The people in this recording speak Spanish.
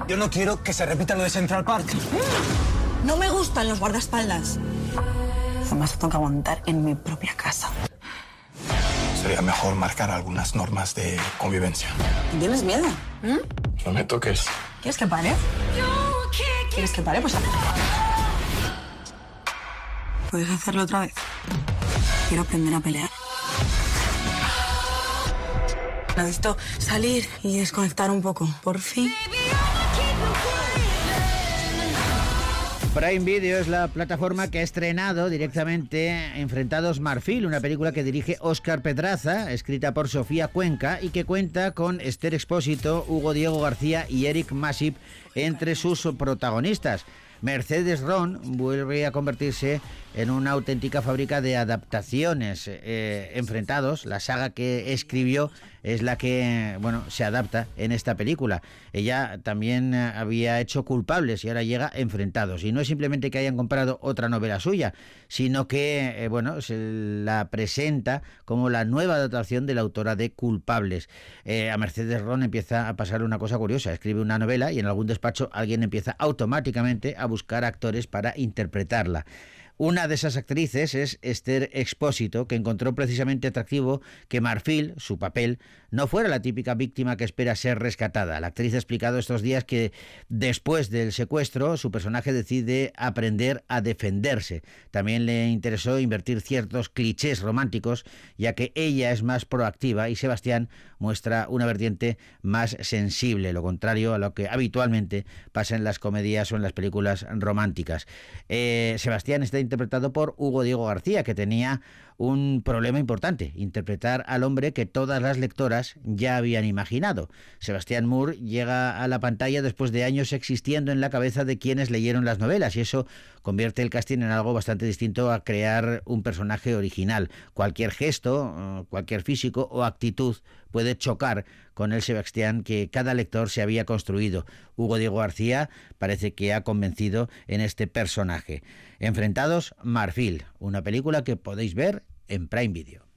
Yo no quiero que se repita lo de Central Park. No me gustan los guardaespaldas. Además, tengo que aguantar en mi propia casa. Sería mejor marcar algunas normas de convivencia. ¿Tienes miedo? No me toques. ¿Quieres que pare? ¿Quieres que pare? Pues ¿puedes hacerlo otra vez? Quiero aprender a pelear. Necesito salir y desconectar un poco, por fin. Prime Video es la plataforma que ha estrenado directamente Enfrentados Marfil, una película que dirige Óscar Pedraza, escrita por Sofía Cuenca y que cuenta con Esther Expósito, Hugo Diego García y Eric Masip entre sus protagonistas. Mercedes Ron vuelve a convertirse en una auténtica fábrica de adaptaciones. Enfrentados, la saga que escribió, es la que, se adapta en esta película. Ella también había hecho Culpables y ahora llega Enfrentados. Y no es simplemente que hayan comprado otra novela suya, sino que, se la presenta como la nueva adaptación de la autora de Culpables. A Mercedes Ron empieza a pasar una cosa curiosa. Escribe una novela y en algún despacho alguien empieza automáticamente a buscar actores para interpretarla. Una de esas actrices es Esther Expósito, que encontró precisamente atractivo que Marfil, su papel, no fuera la típica víctima que espera ser rescatada. La actriz ha explicado estos días que después del secuestro su personaje decide aprender a defenderse. También le interesó invertir ciertos clichés románticos, ya que ella es más proactiva y Sebastián muestra una vertiente más sensible, lo contrario a lo que habitualmente pasa en las comedias o en las películas románticas. Sebastián está interpretado por Hugo Diego García, que tenía un problema importante: interpretar al hombre que todas las lectoras ya habían imaginado. Sebastián Moore llega a la pantalla después de años existiendo en la cabeza de quienes leyeron las novelas, y eso convierte el casting en algo bastante distinto a crear un personaje original. Cualquier gesto, cualquier físico o actitud puede chocar con el Sebastián que cada lector se había construido. Hugo Diego García parece que ha convencido en este personaje. Enfrentados Marfil, una película que podéis ver en Prime Video.